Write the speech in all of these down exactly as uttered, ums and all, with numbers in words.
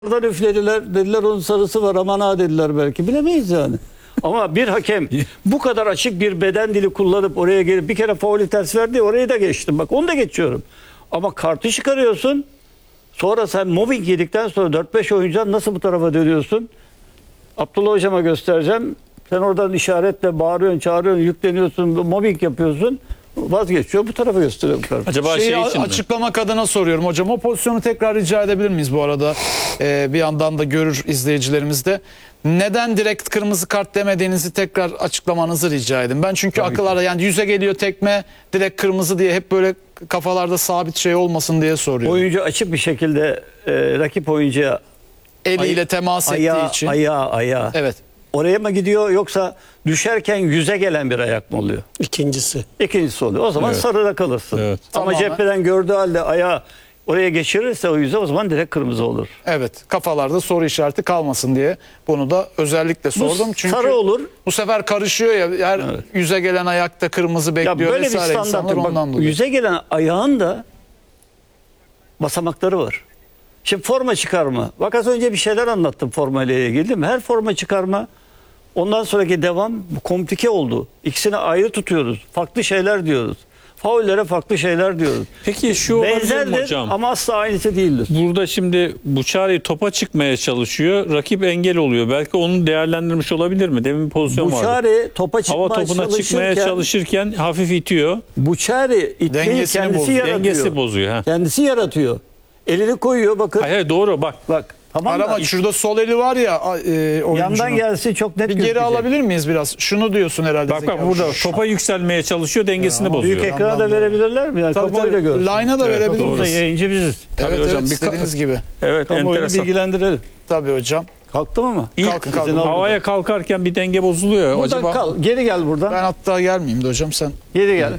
Oradan üflediler, dediler onun sarısı var, aman ha dediler, belki bilemeyiz yani. Ama bir hakem bu kadar açık bir beden dili kullanıp oraya gelip bir kere faulü ters verdi, orayı da geçtim, bak onu da geçiyorum. Ama kartı çıkarıyorsun, sonra sen mobbing yedikten sonra dört beş oyuncudan nasıl bu tarafa dönüyorsun? Abdullah hocama göstereceğim, sen oradan işaretle bağırıyorsun, çağırıyorsun, yükleniyorsun, mobbing yapıyorsun. Vazgeçiyor, bu tarafa gösteriyor. Bu Acaba Şeyi şey için mi? açıklamak adına soruyorum hocam. O pozisyonu tekrar rica edebilir miyiz bu arada? Ee, bir yandan da görür izleyicilerimiz de. Neden direkt kırmızı kart demediğinizi tekrar açıklamanızı rica edin. Ben çünkü Tabii akıllarda yani yüze geliyor tekme direkt kırmızı diye hep böyle kafalarda sabit şey olmasın diye soruyorum. Oyuncu açık bir şekilde e, rakip oyuncuya Eliyle temas ayağı, ettiği için. ayağı, ayağı. Evet. Oraya mı gidiyor, yoksa düşerken yüze gelen bir ayak mı oluyor? İkincisi. İkincisi oluyor. O zaman Evet. sarıda kalırsın. Evet. Ama Tamamen. cepheden gördüğü halde ayağı oraya geçirirse o yüze, o zaman direkt kırmızı olur. Evet. Kafalarda soru işareti kalmasın diye bunu da özellikle sordum. Bu Çünkü sarı olur. bu sefer karışıyor ya. Her Evet. yüze gelen ayakta kırmızı bekliyor Ya böyle bir vesaire standart insanlar yok. ondan Bak, dolayı. yüze gelen ayağın da basamakları var. Şimdi forma çıkarma. Bak az önce bir şeyler anlattım forma ile ilgili, değil mi? Her forma çıkarma, ondan sonraki devam bu komplike oldu. İkisini ayrı tutuyoruz. Farklı şeyler diyoruz. Faullere farklı şeyler diyoruz. Peki şu olabilir mi Benzerdir hocam? ama asla aynısı değildir. Burada şimdi Buçari topa çıkmaya çalışıyor. Rakip engel oluyor. Belki onu değerlendirmiş olabilir mi? Demin bir pozisyon vardı. Buçari topa çıkmaya Hava topuna çıkmaya çalışırken, çalışırken hafif itiyor. Buçari itmeyi Dengesini kendisi bozuyor. yaratıyor. Dengesi bozuyor. Ha. Kendisi yaratıyor. Elini koyuyor, bakın. Hayır, hayır, doğru bak. Bak. Tamam Ama da şurada sol eli var ya e, oyuncunun. yandan gelsin çok net Bir geri gözükecek. alabilir miyiz biraz? Şunu diyorsun herhalde. Bak Zeki bak abi. burada Şu- topa yükselmeye çalışıyor, dengesini bozuyor. Büyük ekrana da Yandan verebilirler mi? Yani Tabii kamuoyu da tabii. görsün. Line'a da Evet, verebilir doğru. Burada miyiz? yayıncı biziz. Evet, Tabii hocam, evet, bir istediğiniz gibi. Evet, Kamuoyunu enteresan. bilgilendirelim. Tabii hocam. Kalktım ama. İlk Kalkın, kalkın. İzin al. havaya kalkarken bir denge bozuluyor. Buradan Acaba kal. Geri gel buradan. Ben hatta gelmeyeyim de hocam sen. Geri gel.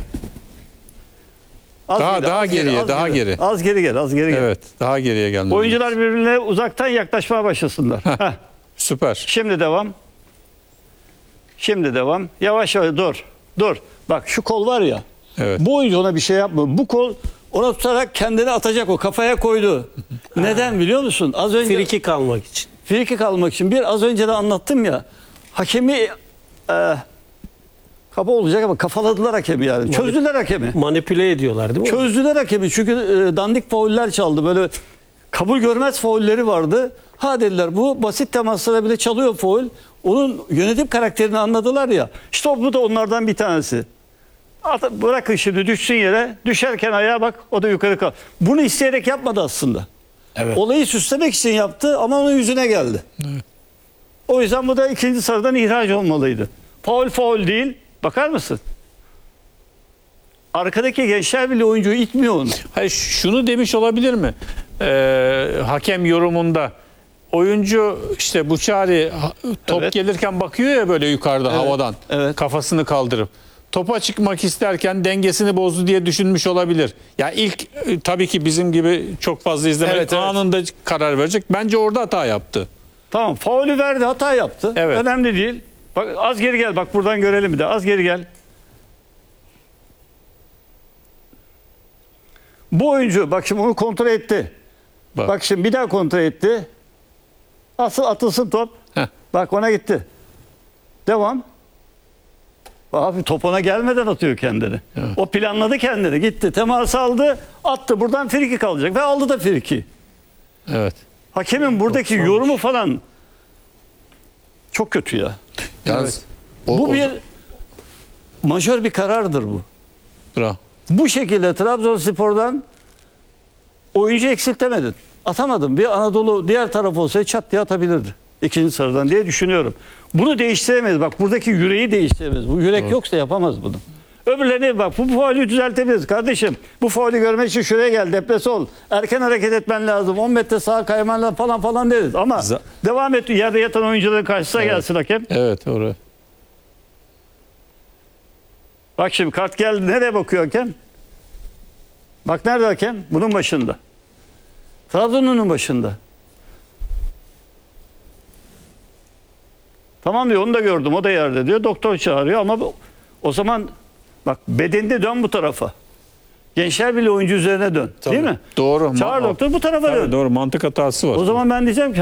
Az Daha- geri, daha az geriye, az daha geri. Az geri gel, az geri gel. evet, daha geriye gelmemiz. Oyuncular birbirine uzaktan yaklaşmaya başlasınlar. Heh. Süper. Şimdi devam. Şimdi devam. Yavaş yavaş dur. Dur. Bak şu kol var ya. Evet. Bu oyuncu ona bir şey yapmıyor. Bu kol ona tutarak kendini atacak, o kafaya koydu. Neden biliyor musun? Az önce Friki kalmak için. friki kalmak için. Bir az önce de anlattım ya. Hakemi e, kaba olacak ama kafaladılar hakemi yani. Çözdüler hakemi. Manipüle ediyorlar değil mi? Çözdüler hakemi çünkü e, dandik fauller çaldı. Böyle kabul görmez faulleri vardı. Ha dediler, bu basit temaslara bile çalıyor faul. Onun yönetim karakterini anladılar ya. İşte o- bu da onlardan bir tanesi. At- Bırakın şimdi düşsün yere. Düşerken ayağa bak, o da yukarı kal. Bunu isteyerek yapmadı aslında. Evet. Olayı süslemek için yaptı ama onun yüzüne geldi. O yüzden bu da ikinci sarıdan ihraç olmalıydı. Faul faul değil. Bakar mısın? Arkadaki gençler bile oyuncuyu itmiyor onu. Hayır, şunu demiş olabilir mi? Ee, hakem yorumunda oyuncu işte Buçari ha- top Evet. gelirken bakıyor ya böyle yukarıda Evet, havadan evet. kafasını kaldırıp topa çıkmak isterken dengesini bozdu diye düşünmüş olabilir. Ya ilk e, tabii ki bizim gibi çok fazla izlemek Evet, evet. anında karar verecek. Bence orada hata yaptı. Tamam, faulü verdi, hata yaptı. Evet. Önemli değil. Bak az geri gel, bak buradan görelim bir de. Az geri gel. Bu oyuncu bak şimdi onu kontrol etti. Bak. Bak, şimdi bir daha kontrol etti. Asıl atılsın top. Heh. Bak ona gitti. Devam. Abi top ona gelmeden atıyor kendini. O planladı kendini. Gitti. Temas aldı. Attı. Buradan friki kalacak. Ve aldı da friki. Evet. Hakemin buradaki yorumu falan çok kötü ya. Yalnız o- Bu o- bir majör bir karardır bu. Bravo. Bu şekilde Trabzonspor'dan oyuncu eksiltemedin. Atamadın. Bir Anadolu diğer taraf olsaydı çat diye atabilirdi. İkinci sarıdan diye düşünüyorum. Bunu değiştiremeyiz. Bak buradaki yüreği değiştiremeyiz. Bu yürek yoksa yapamaz bunu. Öbürlerine bak, bu faulü düzeltebiliriz kardeşim. Bu faulü görmek için şuraya gel, depresi ol. Erken hareket etmen lazım. on metre sağa kayman lazım falan falan deriz. Ama Z- devam et, yerde yatan oyuncuların karşısına gelsin hakem. Evet, oraya. Bak şimdi kart geldi. Nereye bakıyor hakem? Bak nerede hakem? Bunun başında. Trabzon'un başında. Tamam diyor, onu da gördüm, o da yerde diyor. Doktor çağırıyor ama bu- o zaman bak bedeninde dön bu tarafa. Gençler Birliği oyuncu üzerine dön. Değil mi? Doğru. Çağır Ma- doktor bu tarafa Tabii, dön. doğru, mantık hatası var. O zaman ben diyeceğim ki